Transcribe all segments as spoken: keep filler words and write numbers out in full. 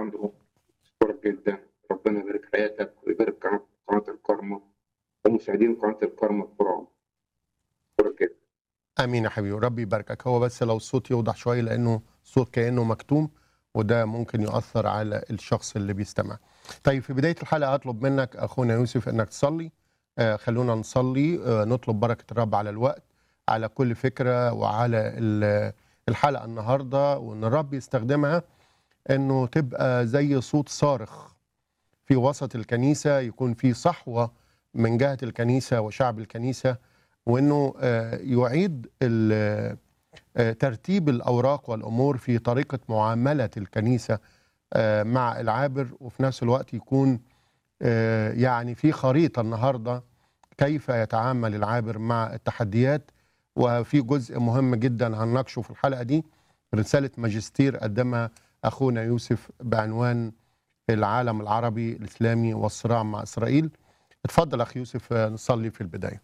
أندرو. أشكرك جدا، ربنا يبارك حياتك ويبارك قناة قناة الكرمة ومشاهدين قناة الكرمة الكرام. أشكرك جدا. امين يا حبيبي، ربي يباركك. هو بس لو الصوت يوضح شويه لانه صوت كانه مكتوم، وده ممكن يؤثر على الشخص اللي بيستمع. طيب في بدايه الحلقه اطلب منك اخونا يوسف انك تصلي. آه خلونا نصلي، آه نطلب بركه الرب على الوقت، على كل فكره، وعلى ال- الحلقه النهارده، وان الرب يستخدمها انه تبقى زي صوت صارخ في وسط الكنيسة، يكون في صحوة من جهة الكنيسة وشعب الكنيسة، وأنه آه، يعيد ال- آه، ترتيب الأوراق والأمور في طريقة معاملة الكنيسة آه، مع العابر، وفي نفس الوقت يكون آه، يعني في خريطة النهاردة كيف يتعامل العابر مع التحديات. وفي جزء مهم جدا هنناقشه في الحلقة دي، رسالة ماجستير قدمها أخونا يوسف بعنوان العالم العربي الإسلامي والصراع مع إسرائيل. اتفضل أخي يوسف، آه، نصلي في البداية.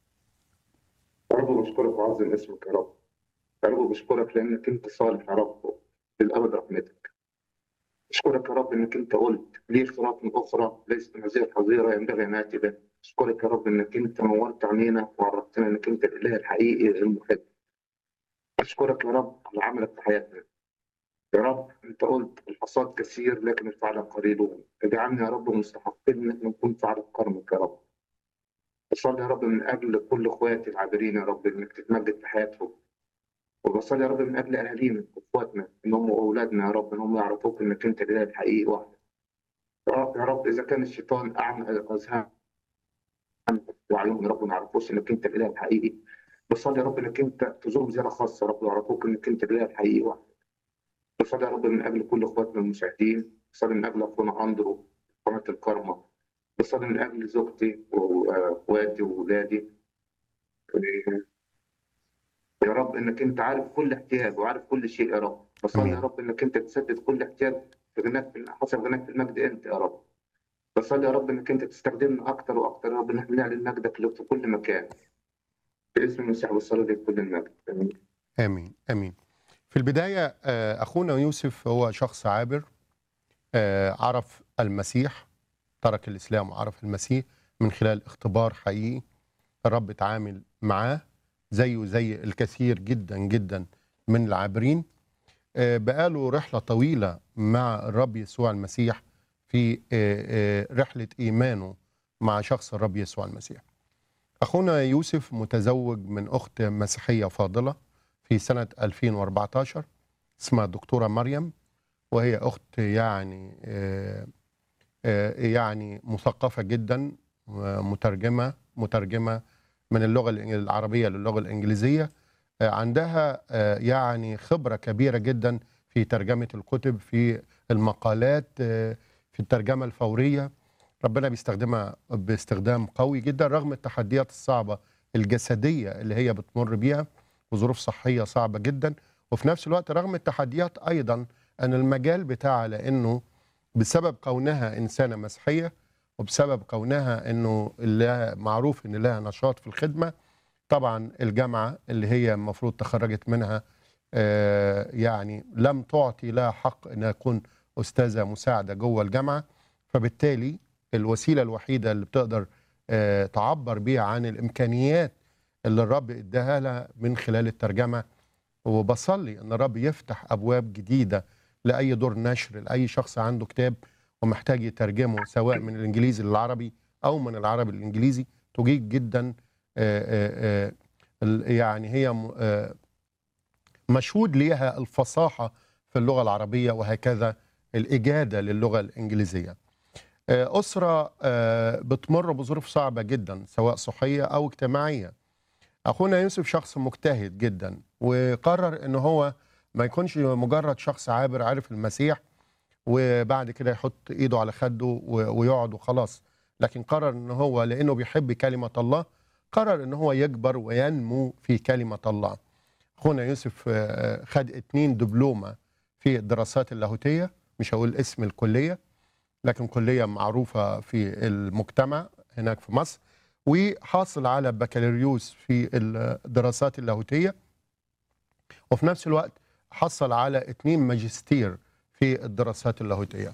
يا رب بشكرك وأعظم اسمك يا رب. يا رب بشكرك لأنك أنت صالح يا رب، للأبد رحمتك. أشكرك يا رب إنك أنت قلت لي صراط أخرى ليست هذه حظيرة ينبغي أن آتي بها. أشكرك يا رب إنك أنت نورت عينينا وعرفتنا إنك أنت الإله الحقيقي المحب. أشكرك يا رب على عملك في حياتنا. يا رب أنت قلت الحصاد كثير لكن الفعل قليلون، اجعلنا يا رب مستحقين إن إحنا نكون فعل كرمك يا رب. بصلي يا رب من أجل كل إخواتي العابرين يا رب إنك تتمجد في حياتهم، وبصلي يا رب من أجل أهالينا وإخواتنا إن هم وأولادنا يا رب إن هم يعرفوك إنك أنت الإله الحقيقي وحدك. يا رب يا رب إذا كان الشيطان أعمى الأذهان وعليهم يا رب ما يعرفوش إنك أنت الإله الحقيقي، بصلي يا رب إنك أنت تزورهم زيارة خاصة يا رب ويعرفوك إنك أنت الإله الحقيقي وحدك. بصلي يا رب من أجل كل إخواتنا المشاهدين، بصلي من أجل أخونا أندرو قناة الكرمة، بصلي من أجل زوجتي وإخواتي وأولادي. يا رب انك انت عارف كل احتياج وعارف كل شيء يا رب. بصلي يا أمين. رب انك انت تسدد كل احتياج في غناك في حسب غناك في المجد انت يا رب. بصلي يا رب انك انت تستخدمنا اكتر واكتر يا رب ان احنا نعلن مجدك في كل مكان. باسم المسيح والصلاه لك كل المجد. امين. آمين آمين. في البداية آه، أخونا يوسف هو شخص عابر، آه، عرف المسيح، ترك الإسلام وعرف المسيح من خلال اختبار حقيقي. الرب اتعامل معاه زيه زي الكثير جدا جدا من العابرين. آه، بقاله رحلة طويلة مع الرب يسوع المسيح في آه، آه، رحلة إيمانه مع شخص الرب يسوع المسيح. أخونا يوسف متزوج من أخت مسيحية فاضلة في سنة ألفين وأربعتاشر، اسمها الدكتورة مريم، وهي أخت يعني آه، آه، يعني مثقفة جدا، مترجمة مترجمة من اللغة العربية للغة الإنجليزية. آه، عندها آه، يعني خبرة كبيرة جدا في ترجمة الكتب، في المقالات، آه، في الترجمة الفورية. ربنا بيستخدمها باستخدام قوي جدا رغم التحديات الصعبة الجسدية اللي هي بتمر بيها، وظروف صحية صعبة جدا. وفي نفس الوقت رغم التحديات أيضا أن المجال بتاعها، لأنه بسبب كونها إنسانة مسيحية، وبسبب كونها أنه لها معروف أن لها نشاط في الخدمة. طبعا الجامعة اللي هي المفروض تخرجت منها آه، يعني لم تعطي لها حق أن تكون أستاذة مساعدة جوه الجامعة، فبالتالي الوسيلة الوحيدة اللي بتقدر آه، تعبر بيها عن الإمكانيات اللي الرب اداها لها من خلال الترجمة. وبصلي أن الرب يفتح أبواب جديدة لأي دور نشر، لأي شخص عنده كتاب ومحتاج يترجمه سواء من الإنجليزي للعربي أو من العربي للإنجليزي. تجيد جدا آه، آه، آه، يعني هي م- آه، مشهود ليها الفصاحة في اللغة العربية، وهكذا الإجادة للغة الإنجليزية. آه، أسرة آه، بتمر بظروف صعبة جدا سواء صحية أو اجتماعية. أخونا يوسف شخص مجتهد جدا، وقرر أنه هو ما يكونش مجرد شخص عابر عارف المسيح وبعد كده يحط إيده على خده و- ويقعد وخلاص، لكن قرر أنه هو لأنه بيحب كلمة الله قرر أنه هو يكبر وينمو في كلمة الله. أخونا يوسف آه، خد اتنين دبلومة في الدراسات اللاهوتية، مش هقول اسم الكلية لكن كلية معروفة في المجتمع هناك في مصر، وحاصل على بكالوريوس في الدراسات اللاهوتية، وفي نفس الوقت حصل على اتنين ماجستير في الدراسات اللاهوتية.